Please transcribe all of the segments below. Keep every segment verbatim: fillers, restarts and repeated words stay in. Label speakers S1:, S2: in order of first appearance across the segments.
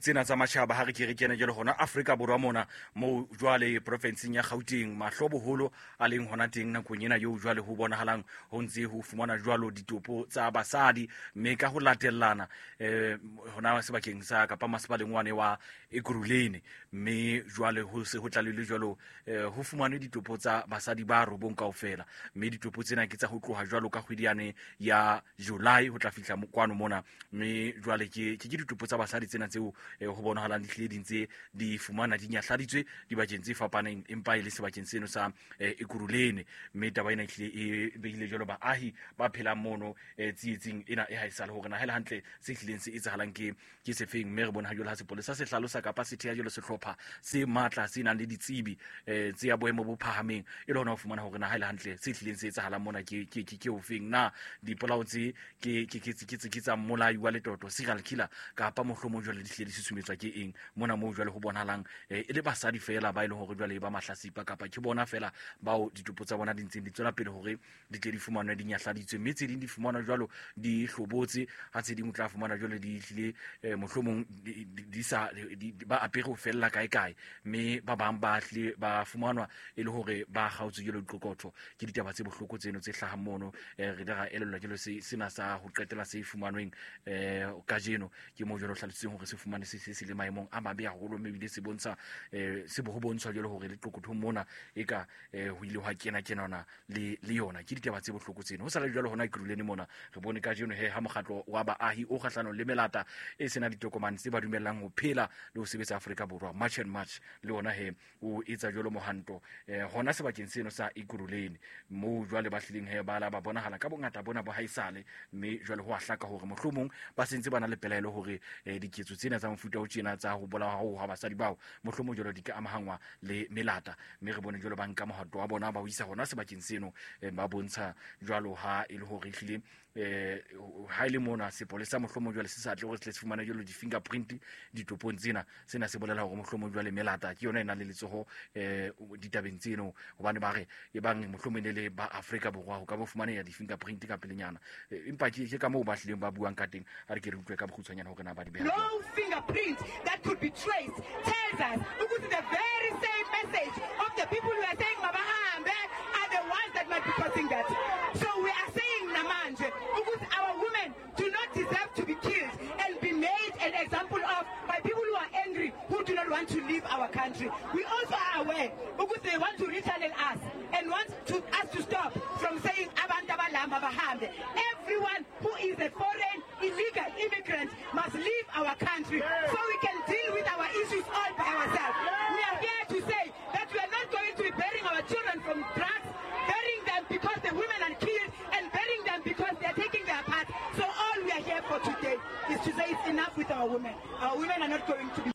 S1: tsena tsa matjhaba ha re ke re kene jalo gona Afrika Borwa mona mo jwale provinceng ya Gauteng mahloboholo a leng hona teng nakong ena yo jwale ho bonahalang ho ntse ho fumana jwalo ditopo tsa basadi mme ka ho latellana eh hona sebakeng sa kapa masepaleng wane wa Ekurhuleni mme jwale ho se ho tlalile jwalo ho fumanwe ditopo tsa basadi ba robong kaofela mme ditopo tsena ke tsa ho tloha jwalo ka kgwediane ya July ho tla fihla kwano mona mme jwale ke ke ditopo tsa basadi tsena tseo ho bonahalang di tledi di fumana di nyahladitswe di bakeng tse fapaneng empa ile sebakeng seno sa Ekurhuleni mme taba ena tlile e behile jwalo baahi ba phelang mono tsietsing ena e haisala hore na hela hantle se tlileng se etsahalang ke ke sefeng mme re bona ha jwale ha sepolesa se hlalosa capacity ya jwalo sehlopha se matla se nang le ditsebi tse ya boemo bo phahameng e le hona ho fumana hore na hela hantle se tlileng se etsahalang mona ke ke ke ofeng na dipolao tse ke ke ke ke ke tsa molai wa letoto serial killer kapa mohlomo jwale di hlile di susumetswa ke eng mona mo jwale ho bonahalang e le basadi fela ba ile hore jwale ba mahlasipa kapa ke bona fela bao ditopo tsa bona di ntseng di tswela pele hore di tle di fumanwe di nyahladitswe mme tse ding di fumanwa jwalo di hlobotse ha tse ding o tla fumana jwale di hlile mohlomong di sa ba apere ho fella kae kae mme ba bang ba hle ba fumanwa e le hore ba gautse jwalo diqokotho ke ditaba tse bohloko tseno tse hlahang mono re dira elellwa jwalo se sena sa ho qetela se fumanweng eh ka jeno ke mo jwalo hlalositseng hore se fumane se se le maemong a mabe haholo mme bile se bontsha eh se bo bontshwa jwalo hore le qokothong mona eka ho ile ha kena kenana le le yona ke ditaba tse bohloko tseno ho sa le jwalo hona Ekurhuleni mona re bone ka jeno he ha mokgatlo wa baahi o kgahlano le melata e sena ditokomane tse ba dumellang ho phela le ho sebetsa Afrika Borwa March and March le ona he o etsa jwalo mohanto eh hona sebakeng seno sa Ekurhuleni mo jwale ba hlileng he ba la ba bonahala ka bongata bona bo haisale mme jwale ho ahlaka hore mohlomong ba sentse bana le pelaelo hore diketso tsena tsa mofuta o tjena tsa ho bola ho ha basadi bao mohlomong jwale di ka amahangwa le melata mme re bone jwale ba nka mohato wa bona ba ho isa hona sebakeng seno ba bontsha jwalo ha e le hore hlile eh ha ile mona sepolesa mohlomong jwale se sa tle hore se fumana jwalo di fingerprint ditopong tsena sena se bolela hore mohlomong jwale melata ke yona ena le letsoho eh ditabeng tseno hobane ba re e bang mohlomong le ba Afrika Borwa ho ka bo fumana ya di fingerprint ka pelenyana empa ke ka mo ba hlileng ba buang ka teng ha re ke re utlwe ka bokhutsanyana hore na ba di beha
S2: no fingerprint that could be traced tells us ukuthi the very same message of the people who are saying mabahambe are the ones that might be causing that. So we are saying namanje ukuthi our women do not deserve to be killed and be made an example of by people who are angry, who do not want to leave our country. We also are aware because they want to retaliate us and want to, us to stop from saying abantu abalamba bahambe. Everyone who is a foreign illegal immigrant must leave our country so we can deal with our issues all by ourselves. We are here to say that we are not going to be burying our children from drugs, burying them because the women are killed and burying them because they are taking their part. So all we are here for today is to say it's enough with our women. Our women are not going to be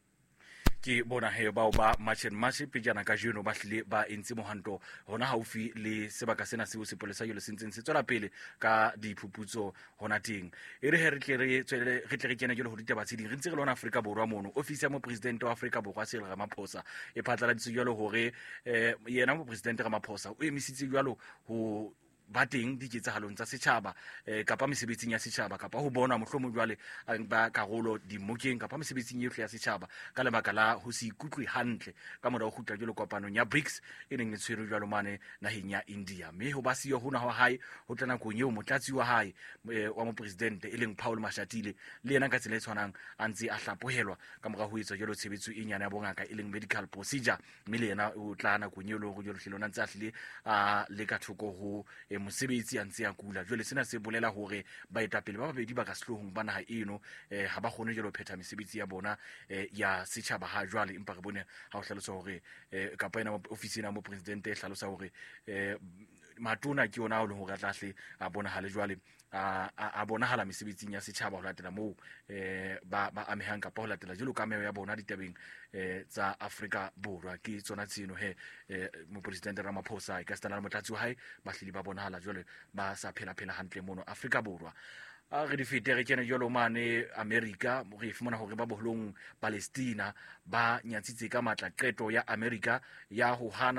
S1: ke bona he bao ba matchen matche pejana ka jeno ba hlile ba entse mohanto hona haufi le sebaka sena se o sepolesa yole sentseng se tswela pele ka diphuputso hona teng e re he re tle re tswele re tle re kena jole ho ditaba tse ding re ntse re lona Afrika Borwa mono ofisi ya mo president wa Afrika Borwa Cyril Ramaphosa e phatlaladitse jalo hore eh yena mo president Ramaphosa o emisitse jalo ho ba teng diketsahalong tsa setjhaba eh kapa mesebetsing ya setjhaba kapa ho bona mohlomong jwale ba karolo dimokeng kapa mesebetsing yohle ya setjhaba ka lebaka la ho se ikutlwe hantle ka mora ho khutla jalo kopanong ya BRICS e neng le tshwere jwalo mane naheng ya India mme ho ba siyo hona ho hae ho tlana kong eo motlatsi wa hae wa mo president e leng Paul Mashatile le yena ka tsela e tshwanang a ntse a hlapohelwa ka mora ho etsa jalo tshebetso e nyane ya bongaka e leng medical procedure mme le yena o tlana kong eo le ho jalo hlilona ntse a hlile a le ka thoko ho mosebetsi a ntse ya kula jwale sena se bolela hore baetapele ba babedi ba ka sehlohong ba naha eno eh ha ba kgone jalo phetha mesebetsi ya bona ya setjhaba ha jwale empa re bone ha o hlalosa hore eh kapa ena ofisi ena mo president e hlalosa hore eh matona ke yona o le hore a tlahle a bona hale jwale a a bona hala mesebetsing ya setjhaba ho latela mo eh ba ba amehang kapa ho latela jalo ka meo ya bona ditabeng eh tsa Afrika Borwa ke tsona tseno he mo president Ramaphosa e ka stana le motlatsi wa hae ba hlile ba bona hala jwale ba sa phela phela hantle mono Afrika Borwa a re di fete re kene jalo mane America re fumana hore ba bohlong Palestina ba nyatsitse ka matla qeto ya America ya ho hana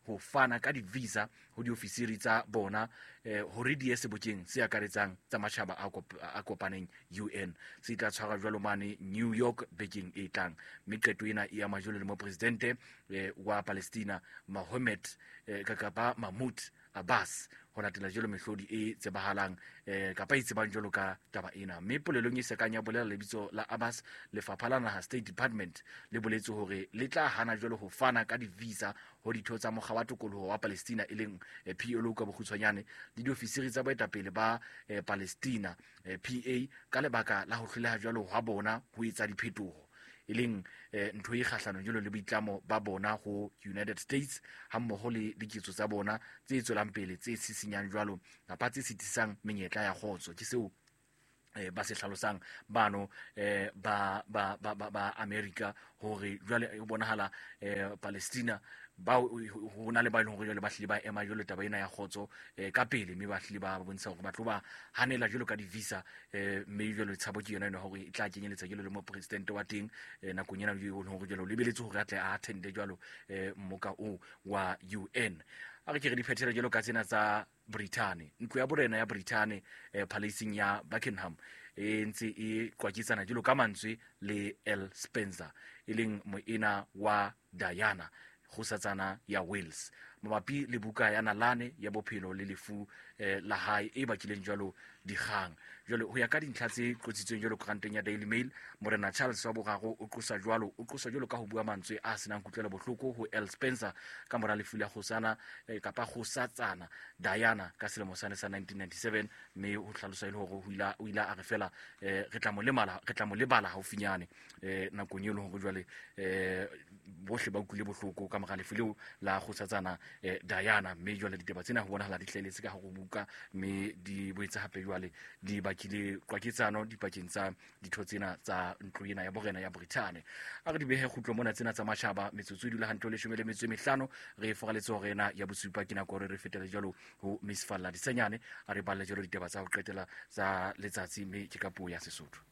S1: ho fana ka di-visa ho diofisiri tsa bona eh, hore di ye sebokeng se akaretsang tsa matjhaba a kop- a kopaneng U N se tla tshwara jwalo mane New York bekeng e tlang. Mme qeto ena e ama jwalo le mopresidente eh, wa Palestina Mohammed eh, Kakaba Mahmoud Abbas ho latela jwalo mehlodi e tsebahalang eh, kapa e tsebang jwalo ka taba ena. Mme polelong e sekanya bolela lebitso la Abbas, lefapha la naha State Department le boletse hore le tla hana jwalo ho fana ka di-visa ho ditho tsa mokga wa tokoloho wa Palestina e leng eh, P L O ka bokgutshwanyane le diofisiri tsa boetapele ba eh, Palestina eh, P A ka lebaka la ho hloleha jwalo ha bona ho etsa diphetoho e leng eh, ntho e kgahlano jwalo le boitlamo ba bona ho United States ha mmoho le diketso tsa bona tse tswelang pele tse sisinyang jwalo kapa tse sitisang menyetla ya kgotso ke seo eh, ba se hlalosang bano eh, ba, ba, ba, ba, ba America hore jwale e bonahala eh, Palestina ba ho na le ba ileng hore jwale ba hlile ba ema jwale taba ena ya kgotso eh, ka pele mme ba hlile ba bontsha hore ba tlo ba hanela jwalo ka di-visa eh, mme jwale tshabo ke yona ena hore e tla kenyeletsa jwalo le mo president wa teng eh, nakong ena jwalo hore jwalo lebeletse hore a tle a attende jwalo eh, mmoka o wa U N. A re ke re di phethela jwalo ka tsena tsa Britain. Ntlo ya borena ya Britain eh, Palace ya Buckingham e ntse e kwaketsana jwalo ka mantswe le El Spencer e leng moena wa Diana kgosatsana ya Wales mabapi le buka ya nalane ya bophelo le lefu eh, la hae e bakileng jwalo dikgang jwale ho ya ka dintlha tse qotsitsweng jwalo koranteng ya Daily Mail. Morena Charles wa boraro o qosa jwalo o qosa jwalo ka ho bua mantswe a senang kutlwelo bohloko ho El Spencer ka mora lefu la khosana eh, kapa khosatsana Diana ka selemo sa nineteen ninety-seven mme ho hlalosa ile hore ho ila o ila a re fela eh, re tla mo lemala re tla mo lebala haufinyane eh, nakong eo ho jwale eh, bohle ba ukule bohloko ka mora lefu leo la khosatsana eh, Diana mme jwale ditaba tsena ho bonahala di hleletse ka ho buka mme di boetse hape jwale di bakile kwaketsano dipakeng tsa ditho tsena tsa ntlo ena ya borena ya Britain. A re di behe khutlo mona tsena tsa matjhaba metsotso di le hantle le shome le metso e mehlano re foraletse hore ena ya bosupa ke nako re fetela jalo ho Miss Falla Disenyane a re balla jalo ditaba tsa ho qetela tsa letsatsi mme ke ka puo ya Sesotho.